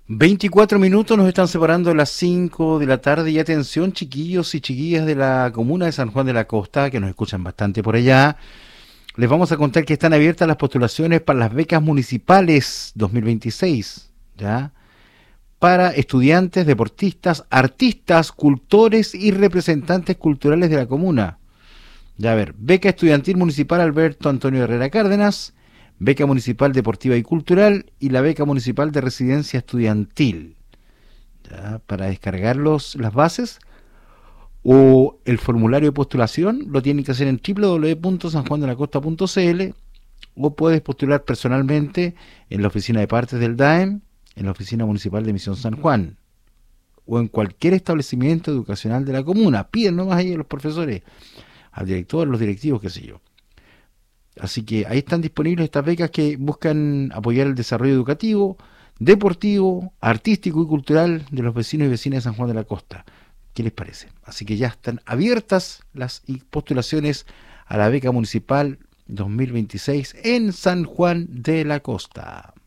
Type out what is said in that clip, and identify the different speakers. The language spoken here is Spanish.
Speaker 1: 24 minutos nos están separando de las 5 de la tarde y atención chiquillos y chiquillas de la comuna de San Juan de la Costa que nos escuchan bastante por allá. Les vamos a contar que están abiertas las postulaciones para las becas municipales 2026, ¿ya? Para estudiantes, deportistas, artistas, cultores y representantes culturales de la comuna. Ya a ver, beca estudiantil municipal Alberto Antonio Herrera Cárdenas, beca municipal deportiva y cultural y la beca municipal de residencia estudiantil. Ya, para descargar las bases o el formulario de postulación lo tienen que hacer en www.sanjuandelacosta.cl o puedes postular personalmente en la oficina de partes del DAEM, en la oficina municipal de Misión San Juan o en cualquier establecimiento educacional de la comuna. Piden nomás ahí a los profesores, al director, a los directivos, qué sé yo. Así que ahí están disponibles estas becas que buscan apoyar el desarrollo educativo, deportivo, artístico y cultural de los vecinos y vecinas de San Juan de la Costa. ¿Qué les parece? Así que ya están abiertas las postulaciones a la beca municipal 2026 en San Juan de la Costa.